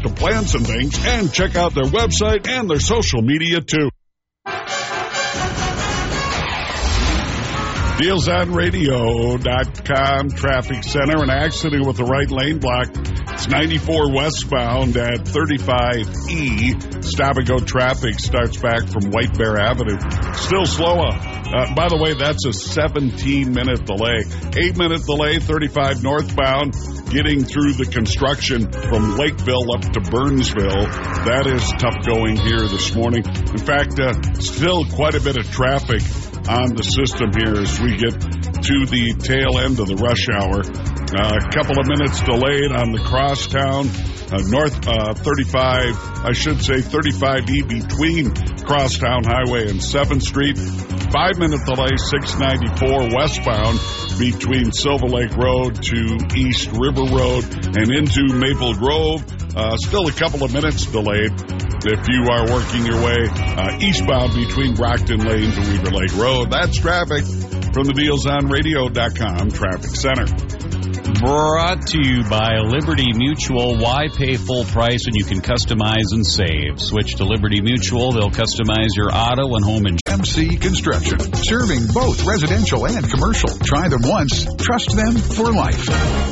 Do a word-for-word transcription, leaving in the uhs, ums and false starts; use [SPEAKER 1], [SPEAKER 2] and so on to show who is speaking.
[SPEAKER 1] to plants and things, and check out their website and their social media too. deals on radio dot com traffic center. An accident with the right lane block. It's ninety-four westbound at thirty-five E. Stop-and-go traffic starts back from White Bear Avenue. Still slow. Uh, by the way, that's a seventeen-minute delay. eight-minute delay, thirty-five northbound, getting through the construction from Lakeville up to Burnsville. That is tough going here this morning. In fact, uh, still quite a bit of traffic on the system here as we get to the tail end of the rush hour. Uh, a couple of minutes delayed on the crosstown, uh, north uh, thirty-five, I should say thirty-five E between Crosstown Highway and seventh Street. Five-minute delay, six ninety-four westbound between Silver Lake Road to East River Road and into Maple Grove. Uh, still a couple of minutes delayed if you are working your way uh, eastbound between Brockton Lane to Weaver Lake Road. That's traffic from the deals on radio dot com Traffic Center.
[SPEAKER 2] Brought to you by Liberty Mutual. Why pay full price when you can customize and save? Switch to Liberty Mutual. They'll customize your auto and home insurance.
[SPEAKER 3] M C Construction, serving both residential and commercial. Try them once, trust them for life.